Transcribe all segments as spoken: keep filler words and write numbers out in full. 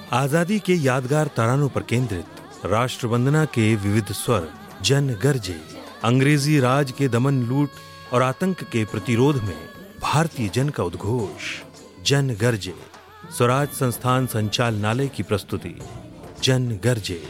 आजादी के यादगार तरानों पर केंद्रित राष्ट्र वंदना के विविध स्वर, जन गर्जे। अंग्रेजी राज के दमन, लूट और आतंक के प्रतिरोध में भारतीय जन का उद्घोष, जन गर्जे। स्वराज संस्थान संचालनालय की प्रस्तुति, जन गर्जे।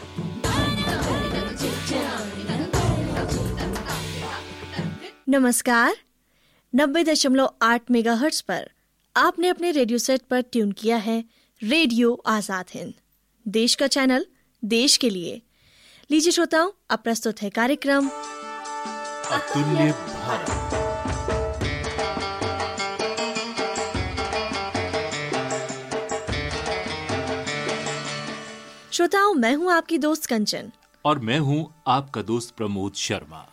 नमस्कार। नब्बे दशमलव आठ मेगाहर्ट्ज पर आपने अपने रेडियो सेट पर ट्यून किया है रेडियो आजाद हिंद, देश का चैनल, देश के लिए। लीजिए श्रोताओं, अब प्रस्तुत है कार्यक्रम अतुल्य भारत। श्रोताओं, मैं हूं आपकी दोस्त कंचन और मैं हूं आपका दोस्त प्रमोद शर्मा।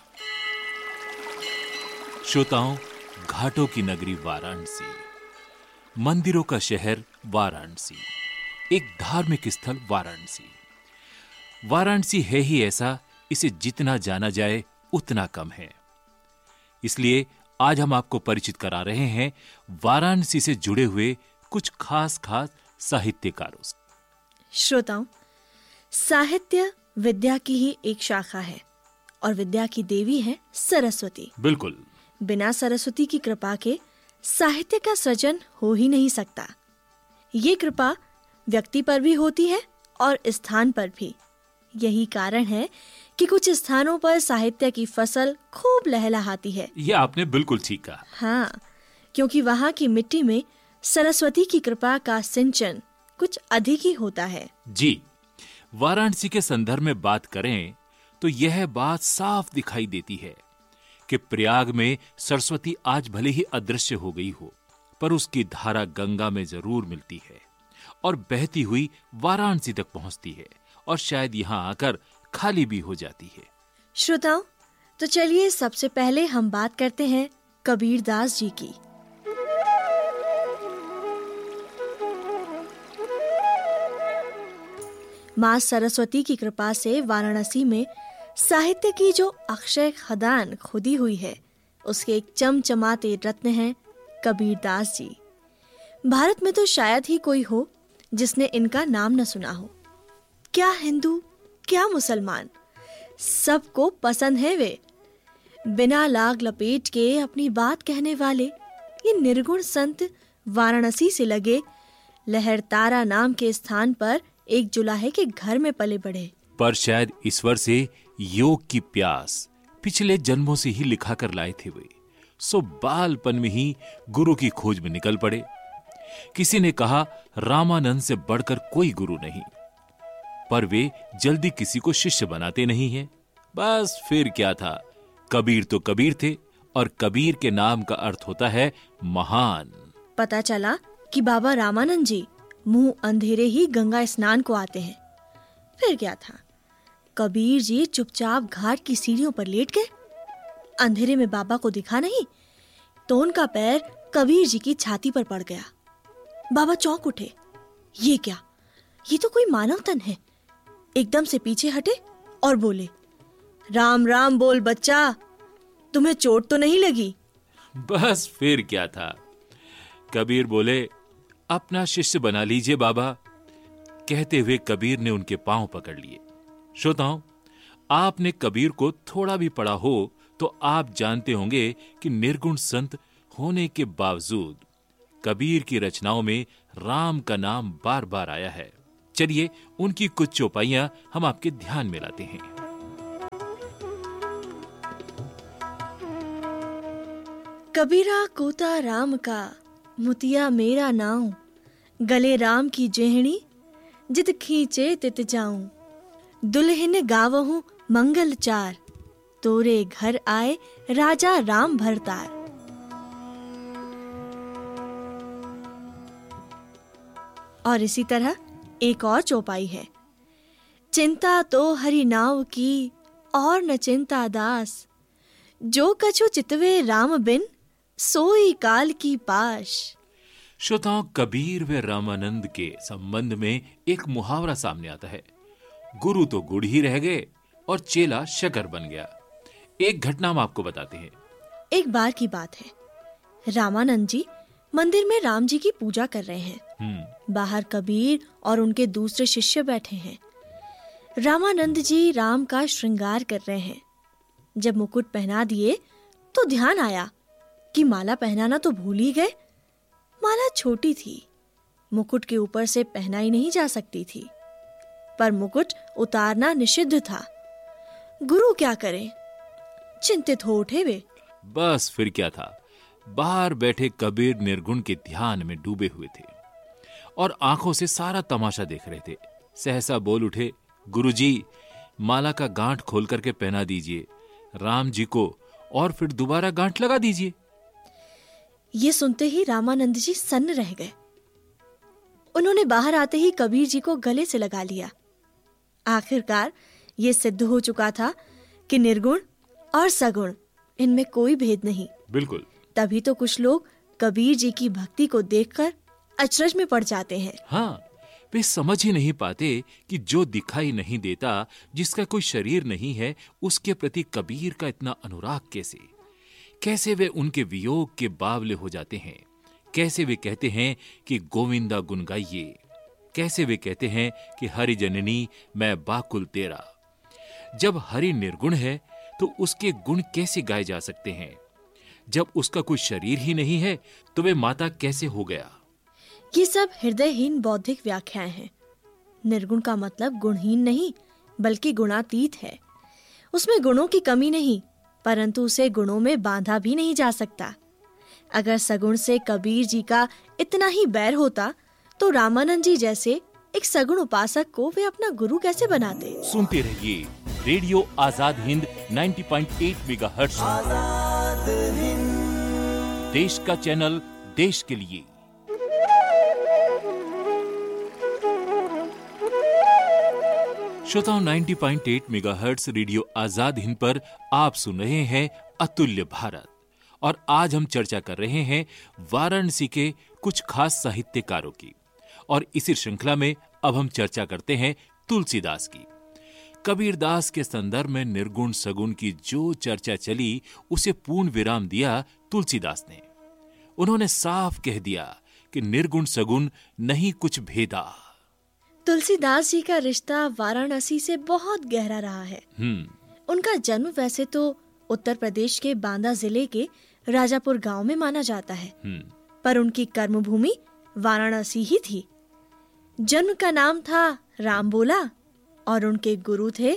श्रोताओं, घाटों की नगरी वाराणसी, मंदिरों का शहर वाराणसी, एक धार्मिक स्थल वाराणसी। वाराणसी है ही ऐसा, इसे जितना जाना जाए उतना कम है। इसलिए आज हम आपको परिचित करा रहे हैं वाराणसी से जुड़े हुए कुछ खास खास साहित्यकारों से। श्रोताओं, साहित्य विद्या की ही एक शाखा है और विद्या की देवी है सरस्वती। बिल्कुल। बिना सरस्वती की कृपा के साहित्य का सृजन हो ही नहीं सकता। ये कृपा व्यक्ति पर भी होती है और स्थान पर भी। यही कारण है कि कुछ स्थानों पर साहित्य की फसल खूब लहलहाती है। ये आपने बिल्कुल ठीक कहा। हाँ, क्योंकि वहाँ की मिट्टी में सरस्वती की कृपा का सिंचन कुछ अधिक ही होता है। जी, वाराणसी के संदर्भ में बात करें तो यह बात साफ दिखाई देती है कि प्रयाग में सरस्वती आज भले ही अदृश्य हो गई हो, पर उसकी धारा गंगा में जरूर मिलती है और बहती हुई वाराणसी तक पहुंचती है और शायद यहां आकर खाली भी हो जाती है। श्रोताओं, तो चलिए सबसे पहले हम बात करते हैं कबीरदास जी की। मां सरस्वती की कृपा से वाराणसी में साहित्य की जो अक्षय खदान खुदी हुई है, उसके एक चमचमाते रत्न हैं कबीरदास जी। भारत में तो शायद ही कोई हो जिसने इनका नाम न सुना हो। क्या हिंदू, क्या मुसलमान, सबको पसंद है वे। बिना लाग लपेट के अपनी बात कहने वाले ये निर्गुण संत वाराणसी से लगे लहरतारा नाम के स्थान पर एक जुलाहे के घर में पले बढ़े। पर शायद ईश्वर से योग की प्यास पिछले जन्मों से ही लिखा कर लाए थे वे, सो बालपन में ही गुरु की खोज में निकल पड़े। किसी ने कहा रामानंद से बढ़कर कोई गुरु नहीं, पर वे जल्दी किसी को शिष्य बनाते नहीं हैं। बस फिर क्या था, कबीर तो कबीर थे और कबीर के नाम का अर्थ होता है महान। पता चला कि बाबा रामानंद जी मुंह अंधेरे ही गंगा स्नान को आते हैं। फिर क्या था, कबीर जी चुपचाप घाट की सीढ़ियों पर लेट गए। अंधेरे में बाबा को दिखा नहीं तो उनका पैर कबीर जी की छाती पर पड़ गया। बाबा चौंक उठे, ये क्या, ये तो कोई मानव तन है। एकदम से पीछे हटे और बोले, राम राम बोल बच्चा, तुम्हें चोट तो नहीं लगी? बस फिर क्या था, कबीर बोले, अपना शिष्य बना लीजिए बाबा। कहते हुए कबीर ने उनके पांव पकड़ लिए। श्रोताओं, आपने कबीर को थोड़ा भी पढ़ा हो तो आप जानते होंगे कि निर्गुण संत होने के बावजूद कबीर की रचनाओं में राम का नाम बार बार आया है। चलिए उनकी कुछ चौपाइयां हम आपके ध्यान में लाते हैं। कबीरा कोता राम का, मुतिया मेरा नाऊ, गले राम की जेहणी, जित खींचे तित जाऊं। दुल्हन गावहूं मंगल चार, तोरे घर आए राजा राम भरतार। और इसी तरह एक और चौपाई है, चिंता तो हरि नाव की और न चिंता दास, जो कछु चितवे राम बिन सोई काल की पाश। श्रोताओं, कबीर व रामानंद के संबंध में एक मुहावरा सामने आता है, गुरु तो गुड़ ही रह गए और चेला शकर बन गया। एक घटना हम आपको बताते हैं। एक बार की बात है, रामानंद जी मंदिर में राम जी की पूजा कर रहे हैं। बाहर कबीर और उनके दूसरे शिष्य बैठे हैं। रामानंद जी राम का श्रृंगार कर रहे हैं। जब मुकुट पहना दिए तो ध्यान आया कि माला पहनाना तो भूल ही गए। माला छोटी थी, मुकुट के ऊपर से पहनाई नहीं जा सकती थी, पर मुकुट उतारना निषिद्ध था। गुरु क्या करें? चिंतित हो उठे वे। बस फिर क्या था, बाहर बैठे कबीर निर्गुण के ध्यान में डूबे हुए थे और आंखों से सारा तमाशा देख रहे थे। सहसा बोल उठे, गुरुजी, माला का गांठ खोल करके पहना दीजिए राम जी को और फिर दोबारा गांठ लगा दीजिए। ये सुनते ही रामानंद जी सन्न रह गए। उन्होंने बाहर आते ही कबीर जी को गले से लगा लिया। आखिरकार ये सिद्ध हो चुका था कि निर्गुण और सगुण, इनमें कोई भेद नहीं। बिल्कुल। तभी तो कुछ लोग कबीर जी की भक्ति को देखकर अचरज में पड़ जाते हैं। हाँ, वे समझ ही नहीं पाते कि जो दिखाई नहीं देता, जिसका कोई शरीर नहीं है, उसके प्रति कबीर का इतना अनुराग कैसे? कैसे वे उनके वियोग के बावले हो जाते हैं? कैसे वे कहते हैं कि गोविंदा गुन गाइए? कैसे वे कहते हैं कि हरि जननी मैं बाकुल तेरा? जब हरि निर्गुण है तो उसके गुण कैसे गाए जा सकते हैं? जब उसका कोई शरीर ही नहीं है तो वे माता कैसे हो गया? ये सब हृदयहीन बौद्धिक व्याख्याएं हैं। निर्गुण का मतलब गुणहीन नहीं, बल्कि गुणातीत है। उसमें गुणों की कमी नहीं, परंतु उसे गुणों में बांधा भी नहीं जा सकता। अगर सगुण से कबीर जी का इतना ही बैर होता तो रामानंद जी जैसे एक सगुण उपासक को वे अपना गुरु कैसे बनाते? सुनते रहिए रेडियो आजाद हिंद नब्बे पॉइंट आठ मेगाहर्ट्ज, देश का चैनल, देश के लिए। श्रोताओं, नब्बे पॉइंट आठ मेगाहर्ट्ज रेडियो आजाद हिंद पर आप सुन रहे हैं अतुल्य भारत, और आज हम चर्चा कर रहे हैं वाराणसी के कुछ खास साहित्यकारों की। और इसी श्रृंखला में अब हम चर्चा करते हैं तुलसीदास की। कबीरदास के संदर्भ में निर्गुण सगुण की जो चर्चा चली, उसे पूर्ण विराम दिया तुलसीदास ने। उन्होंने साफ कह दिया कि निर्गुण सगुण नहीं कुछ भेदा। तुलसीदास जी का रिश्ता वाराणसी से बहुत गहरा रहा है। उनका जन्म वैसे तो उत्तर प्रदेश के बांदा जिले के राजापुर गांव में माना जाता है, पर उनकी कर्मभूमि वाराणसी ही थी। जन्म का नाम था रामबोला और उनके गुरु थे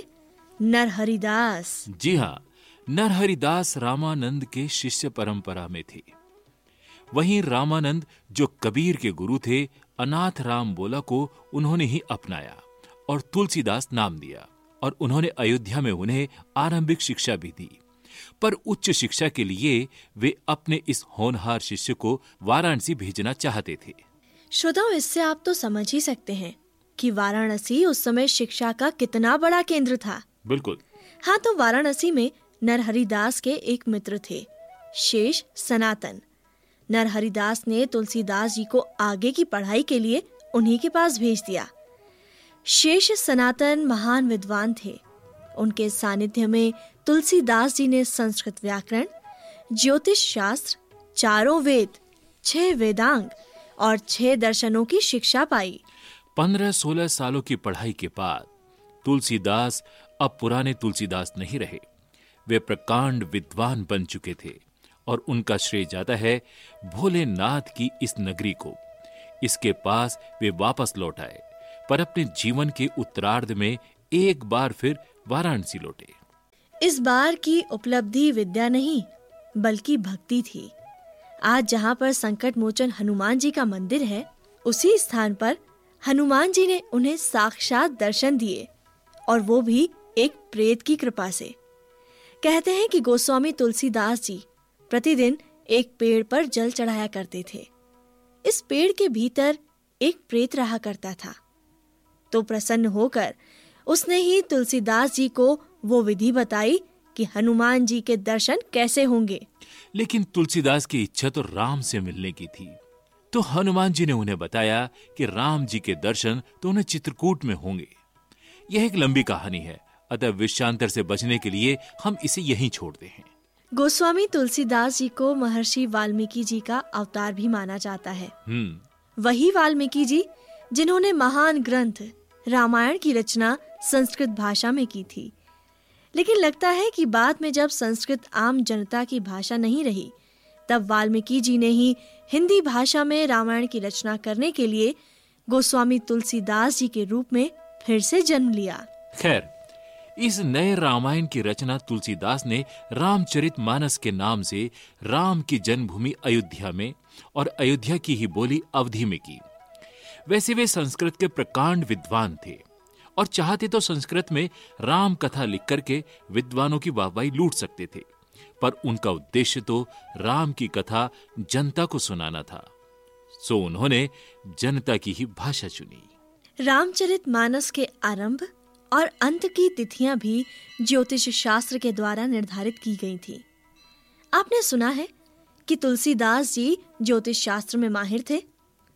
नरहरिदास। जी हाँ, नरहरिदास रामानंद के शिष्य परंपरा में थे। वहीं रामानंद जो कबीर के गुरु थे, अनाथ रामबोला को उन्होंने ही अपनाया और तुलसीदास नाम दिया, और उन्होंने अयोध्या में उन्हें आरंभिक शिक्षा भी दी। पर उच्च शिक्षा के लिए वे अपने इस होनहार शिष्य को वाराणसी भेजना चाहते थे। श्रोताओं, इससे आप तो समझ ही सकते हैं कि वाराणसी उस समय शिक्षा का कितना बड़ा केंद्र था। बिल्कुल। हाँ, तो वाराणसी में नरहरिदास के एक मित्र थे, शेष सनातन। नरहरिदास ने तुलसीदास जी को आगे की पढ़ाई के लिए उन्हीं के पास भेज दिया। शेष सनातन महान विद्वान थे। उनके सानिध्य में तुलसीदास जी ने संस्कृत व्याकरण, ज्योतिष शास्त्र, चारों वेद, छह वेदांग और छह दर्शनों की शिक्षा पाई। पंद्रह सोलह सालों की पढ़ाई के बाद तुलसीदास अब पुराने तुलसीदास नहीं रहे। वे प्रकांड विद्वान बन चुके थे, और उनका श्रेय जाता है भोलेनाथ की इस नगरी को। इसके पास वे वापस लौट आए, पर अपने जीवन के उत्तरार्ध में एक बार फिर वाराणसी लौटे। इस बार की उपलब्धि विद्या नहीं, बल्कि भक्ति थी। आज जहाँ पर संकट मोचन हनुमान जी का मंदिर है, उसी स्थान पर हनुमान जी ने उन्हें साक्षात दर्शन दिए, और वो भी एक प्रेत की कृपा से। कहते हैं कि गोस्वामी तुलसीदास जी प्रतिदिन एक पेड़ पर जल चढ़ाया करते थे। इस पेड़ के भीतर एक प्रेत रहा करता था। तो प्रसन्न होकर उसने ही तुलसीदास जी को वो विधि बताई कि हनुमान जी के दर्शन कैसे होंगे। लेकिन तुलसीदास की इच्छा तो राम से मिलने की थी। तो हनुमान जी ने उन्हें बताया कि राम जी के दर्शन तो उन्हें चित्रकूट में होंगे। यह एक लंबी कहानी है, अतः विषयांतर से बचने के लिए हम इसे यहीं छोड़ते हैं। गोस्वामी तुलसीदास जी को महर्षि वाल्मीकि जी का अवतार भी माना जाता है। वही वाल्मीकि जी जिन्होंने महान ग्रंथ रामायण की रचना संस्कृत भाषा में की थी। लेकिन लगता है कि बाद में जब संस्कृत आम जनता की भाषा नहीं रही, तब वाल्मीकि जी ने ही हिंदी भाषा में रामायण की रचना करने के लिए गोस्वामी तुलसीदास जी के रूप में फिर से जन्म लिया। खैर, इस नए रामायण की रचना तुलसीदास ने रामचरितमानस के नाम से राम की जन्मभूमि अयोध्या में और अयोध्या की ही बोली अवधि में की। वैसे वे संस्कृत के प्रकांड विद्वान थे और चाहते तो संस्कृत में राम कथा लिख करके विद्वानों की वाहवाही लूट सकते थे, पर उनका उद्देश्य तो राम की कथा जनता को सुनाना था, सो उन्होंने जनता की ही भाषा चुनी। रामचरितमानस के आरंभ और अंत की तिथियां भी ज्योतिष शास्त्र के द्वारा निर्धारित की गई थी। आपने सुना है कि तुलसीदास जी ज्योतिष शास्त्र में माहिर थे,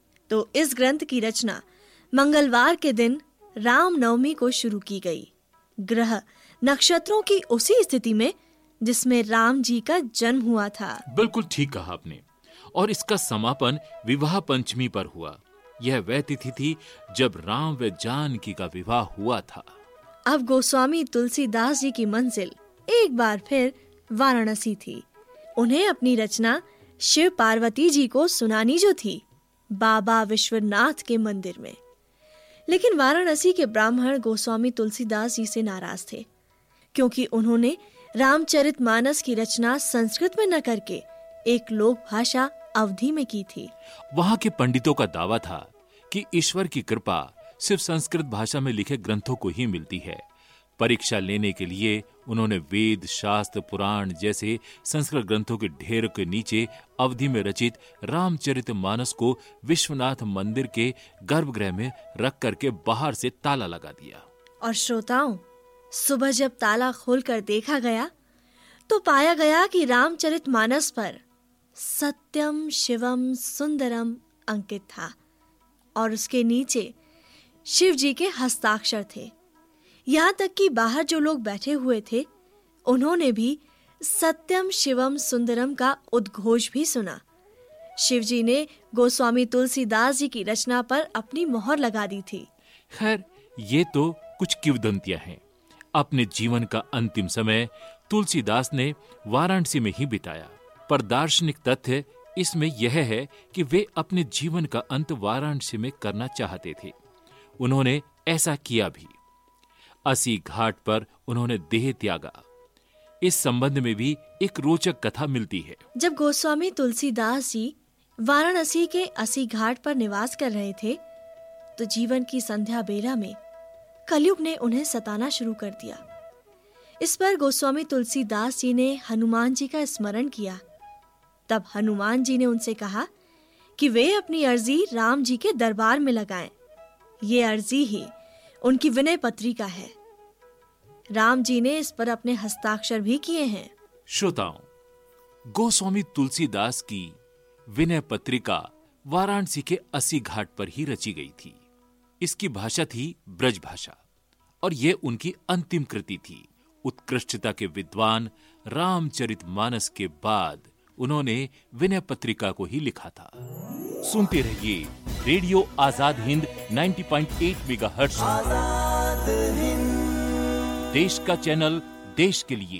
तो इस ग्रंथ की रचना मंगलवार के दिन रामनवमी को शुरू की गई, ग्रह नक्षत्रों की उसी स्थिति में जिसमें राम जी का जन्म हुआ था। बिल्कुल ठीक कहा आपने। और इसका समापन विवाह पंचमी पर हुआ। यह वह तिथि थी जब राम व जानकी का विवाह हुआ था। अब गोस्वामी तुलसीदास जी की मंजिल एक बार फिर वाराणसी थी। उन्हें अपनी रचना शिव पार्वती जी को सुनानी जो थी बाबा विश्वनाथ के मंदिर में। लेकिन वाराणसी के ब्राह्मण गोस्वामी तुलसीदास जी से नाराज थे, क्योंकि उन्होंने रामचरितमानस की रचना संस्कृत में न करके एक लोक भाषा अवधि में की थी। वहां के पंडितों का दावा था कि ईश्वर की कृपा सिर्फ संस्कृत भाषा में लिखे ग्रंथों को ही मिलती है। परीक्षा लेने के लिए उन्होंने वेद, शास्त्र, पुराण जैसे संस्कृत ग्रंथों के ढेर के नीचे अवधि में रचित रामचरितमानस को विश्वनाथ मंदिर के गर्भगृह में रख करके बाहर से ताला लगा दिया। और श्रोताओं, सुबह जब ताला खोलकर देखा गया तो पाया गया कि रामचरितमानस पर सत्यम शिवम सुंदरम अंकित था और उसके नीचे शिव जी के हस्ताक्षर थे। यहाँ तक कि बाहर जो लोग बैठे हुए थे उन्होंने भी सत्यम शिवम सुंदरम का उद्घोष भी सुना। शिव जी ने गोस्वामी तुलसीदास जी की रचना पर अपनी मोहर लगा दी थी। खैर, ये तो कुछ किंवदंतियां हैं। अपने जीवन का अंतिम समय तुलसीदास ने वाराणसी में ही बिताया, पर दार्शनिक तथ्य इसमें यह है कि वे अपने जीवन का अंत वाराणसी में करना चाहते थे। उन्होंने ऐसा किया भी। अस्सी घाट पर उन्होंने देह त्यागा। इस संबंध में भी एक रोचक कथा मिलती है। जब गोस्वामी तुलसीदास जी वाराणसी के अस्सी घाट पर निवास कर रहे थे तो जीवन की संध्या बेला में कलयुग ने उन्हें सताना शुरू कर दिया। इस पर गोस्वामी तुलसीदास जी ने हनुमान जी का स्मरण किया। तब हनुमान जी ने उनसे कहा कि वे अपनी अर्जी राम जी के दरबार में लगाएं। ये अर्जी ही उनकी विनय पत्रिका है। राम जी ने इस पर अपने हस्ताक्षर भी किए हैं। श्रोताओं, गोस्वामी तुलसीदास की विनय पत्रिका वाराणसी के अस्सी घाट पर ही रची गई थी। इसकी भाषा थी ब्रज भाषा और यह उनकी अंतिम कृति थी। उत्कृष्टता के विद्वान रामचरितमानस के बाद उन्होंने विनय पत्रिका को ही लिखा था। सुनते रहिए रेडियो आजाद हिंद नब्बे पॉइंट आठ मेगाहर्ट्ज, देश का चैनल, देश के लिए।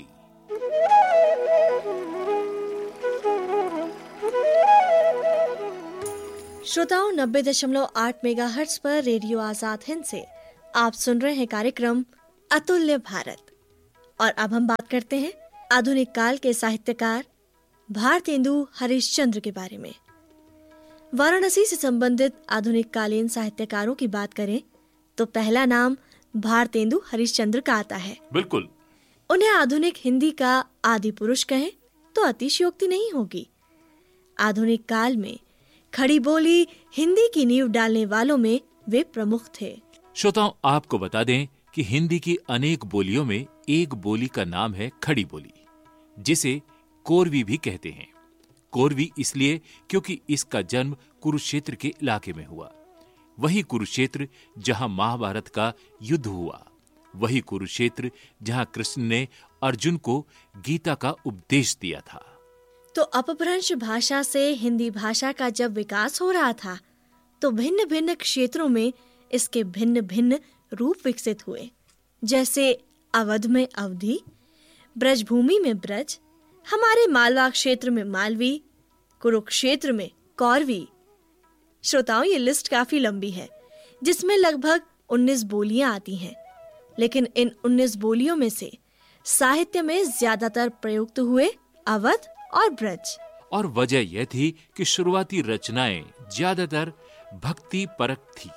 श्रोताओं, नब्बे दशमलव आठ मेगाहर्ट्ज पर रेडियो आजाद हिंद से आप सुन रहे हैं कार्यक्रम अतुल्य भारत। और अब हम बात करते हैं आधुनिक काल के साहित्यकार भारतेंदु हरिश्चंद्र के बारे में। वाराणसी से संबंधित आधुनिक कालीन साहित्यकारों की बात करें तो पहला नाम भारतेंदु हरिश्चंद्र का आता है। बिल्कुल। उन्हें आधुनिक हिंदी का आदि पुरुष कहें तो अतिशयोक्ति नहीं होगी। आधुनिक काल में खड़ी बोली हिंदी की नींव डालने वालों में वे प्रमुख थे। श्रोताओं, आपको बता दें कि हिंदी की अनेक बोलियों में एक बोली का नाम है खड़ी बोली, जिसे कोरवी भी कहते हैं। कोरवी इसलिए क्योंकि इसका जन्म कुरुक्षेत्र के इलाके में हुआ। वही कुरुक्षेत्र जहां महाभारत का युद्ध हुआ, वही कुरुक्षेत्र जहां कृष्ण ने अर्जुन को गीता का उपदेश दिया था। तो अपभ्रंश भाषा से हिंदी भाषा का जब विकास हो रहा था तो भिन्न भिन्न क्षेत्रों में इसके भिन्न भिन्न रूप विकसित हुए। जैसे अवध में अवधी, ब्रजभूमि में ब्रज, हमारे मालवा क्षेत्र में मालवी, कुरुक्षेत्र में कौरवी। श्रोताओं, ये लिस्ट काफी लंबी है जिसमें लगभग उन्नीस बोलियां आती हैं, लेकिन इन उन्नीस बोलियों में से साहित्य में ज्यादातर प्रयुक्त हुए अवध और ब्रज। और वजह यह थी कि शुरुआती रचनाएं ज्यादातर भक्ति परक थी।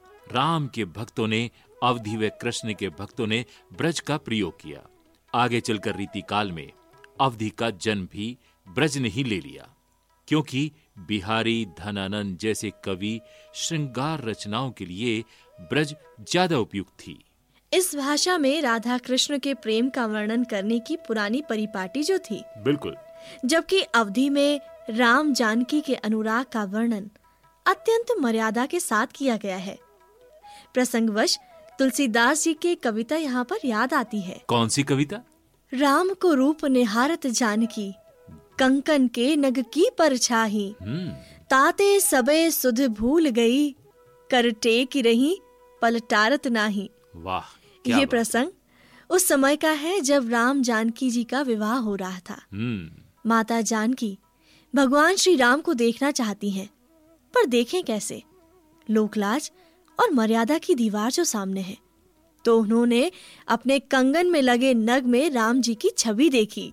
राम के भक्तों ने अवधि व कृष्ण के भक्तों ने ब्रज का प्रयोग किया। आगे चलकर रीति काल में अवधि का जन्म भी ब्रज ने ही ले लिया, क्योंकि बिहारी धनानंद जैसे कवि श्रृंगार रचनाओं के लिए ब्रज ज्यादा उपयुक्त थी। इस भाषा में राधा कृष्ण के प्रेम का वर्णन करने की पुरानी परिपाटी जो थी, बिल्कुल, जबकि अवधि में राम जानकी के अनुराग का वर्णन अत्यंत मर्यादा के साथ किया गया है। प्रसंगवश तुलसीदास जी की कविता यहाँ पर याद आती है। कौन सी कविता? राम को रूप निहारत जानकी, कंकन के नग की परछाही, ताते सबे सुध भूल गई, कर टेक रही पलटारत नाही। वाह, ये प्रसंग उस समय का है जब राम जानकी जी का विवाह हो रहा था। माता जानकी भगवान श्री राम को देखना चाहती हैं, पर देखें कैसे? लोकलाज और मर्यादा की दीवार जो सामने है। तो उन्होंने अपने कंगन में लगे नग में राम जी की छवि देखी,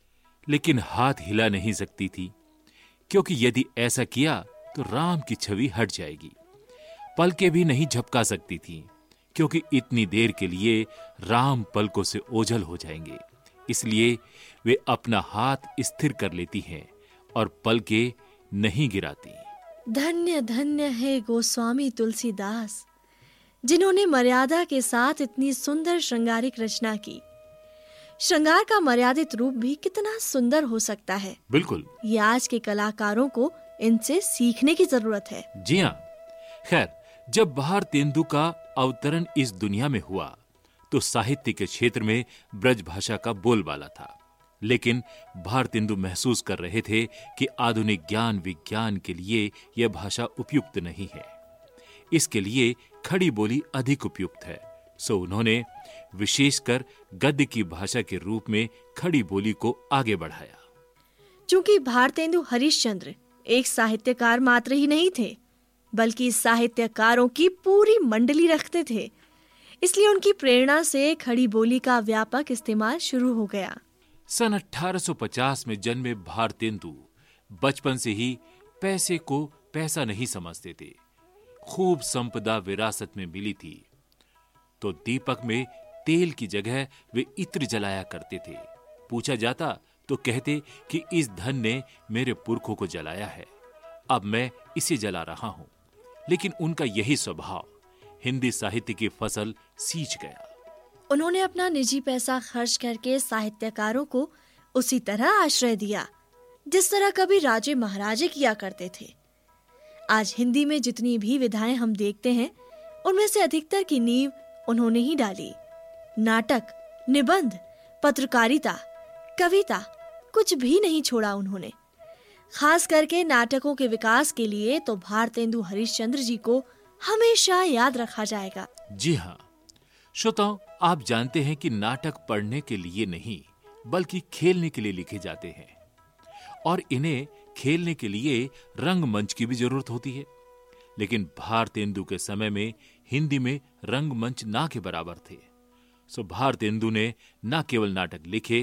लेकिन हाथ हिला नहीं सकती थी, क्योंकि यदि ऐसा किया तो राम की छवि हट जाएगी। पलकें भी नहीं झपका सकती थी, क्योंकि इतनी देर के लिए राम पलकों से ओझल हो जाएंगे। इसलिए वे अपना हाथ स्थिर कर लेती हैं और पलकें नहीं गिराती। धन्य धन्य है गोस्वामी तुलसीदास, जिन्होंने मर्यादा के साथ इतनी सुंदर श्रृंगारिक रचना की। श्रृंगार का मर्यादित रूप भी कितना सुंदर हो सकता है। बिल्कुल, ये आज के कलाकारों को इनसे सीखने की जरूरत है। जी हाँ। खैर, जब भारतेंदु का अवतरण इस दुनिया में हुआ तो साहित्य के क्षेत्र में ब्रज भाषा का बोलबाला था, लेकिन भारतेंदु महसूस कर रहे थे कि आधुनिक ज्ञान विज्ञान के लिए यह भाषा उपयुक्त नहीं है। इसके लिए खड़ी बोली अधिक उपयुक्त है। सो उन्होंने विशेषकर गद्य की भाषा के रूप में खड़ी बोली को आगे बढ़ाया। चूंकि भारतेंदु हरिश्चंद्र एक साहित्यकार मात्र ही नहीं थे, बल्कि साहित्यकारों की पूरी मंडली रखते थे, इसलिए उनकी प्रेरणा से खड़ी बोली का व्यापक इस्तेमाल शुरू हो गया। सन अठारह सौ पचास में जन्मे भारतेंदु बचपन से ही पैसे को पैसा नहीं समझते थे। खूब संपदा विरासत में मिली थी, तो दीपक में तेल की जगह वे इत्र जलाया करते थे। पूछा जाता तो कहते कि इस धन ने मेरे पुरखों को जलाया है, अब मैं इसे जला रहा हूं। लेकिन उनका यही स्वभाव हिंदी साहित्य की फसल सींच गया। उन्होंने अपना निजी पैसा खर्च करके साहित्यकारों को उसी तरह आश्रय दिया जिस तरह कभी राजे महाराजे किया करते थे। आज हिंदी में जितनी भी विधाएं हम देखते हैं, उनमें से अधिकतर की नींव उन्होंने ही डाली। नाटक, निबंध, पत्रकारिता, कविता, कुछ भी नहीं छोड़ा उन्होंने। खास करके नाटकों के विकास के लिए तो भारतेंदु हरिश्चंद्र जी को हमेशा याद रखा जाएगा। जी हाँ श्रोताओ, आप जानते हैं कि नाटक पढ़ने के लिए नहीं बल्कि खेलने के लिए लिखे जाते हैं, और इन्हें खेलने के लिए रंगमंच की भी जरूरत होती है। लेकिन भारतेंदु के समय में हिंदी में रंगमंच ना के बराबर थे। सो भारतेंदु ने न केवल नाटक लिखे